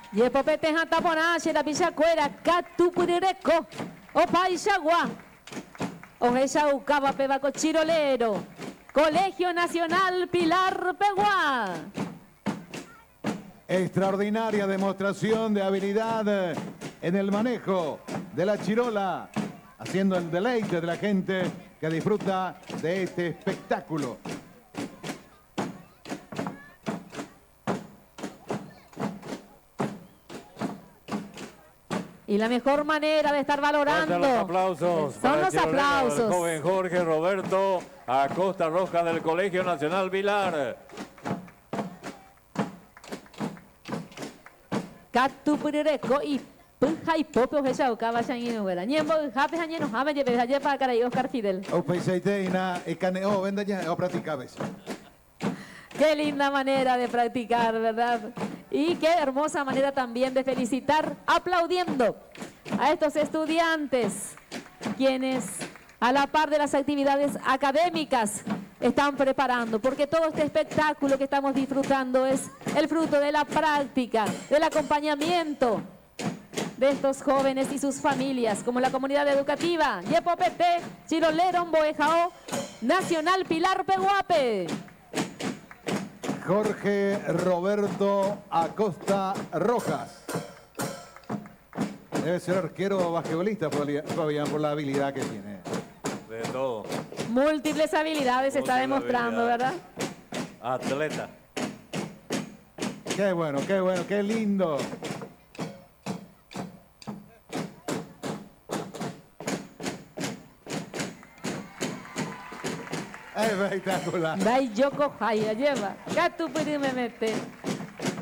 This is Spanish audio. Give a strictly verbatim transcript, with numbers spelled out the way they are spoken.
Yepopete Hataponache, la Pichacuera, Catupurireco, Opaishagua, Ojecha Ucaba Pebaco Chirolero, Colegio Nacional Pilar Peguá. Extraordinaria demostración de habilidad en el manejo de la chirola, haciendo el deleite de la gente que disfruta de este espectáculo. Y la mejor manera de estar valorando los aplausos son los aplausos. Joven Jorge Roberto Acosta Rojas del Colegio Nacional Vilar. Catupurireco y Puja y Pope Ojecha Ucaba Changuino Güera. Ñembo Jape Jañeno Jame Lleve Jaye para Caray Oscar Fidel. Opeiseiteina y caneo venda ya o practicabes. Qué linda manera de practicar, ¿verdad? Y qué hermosa manera también de felicitar, aplaudiendo a estos estudiantes, quienes a la par de las actividades académicas están preparando, porque todo este espectáculo que estamos disfrutando es el fruto de la práctica, del acompañamiento de estos jóvenes y sus familias, como la comunidad educativa Yepopete, Chirolero, Boejao, Nacional Pilar Peguape. Jorge Roberto Acosta Rojas. Debe ser arquero basquetbolista, Fabián, por la habilidad que tiene. De todo. Múltiples habilidades se está demostrando, ¿verdad? Atleta. Qué bueno, qué bueno, qué lindo. Espectacular. Dai Yoko Jaya lleva. Catupuri me mete.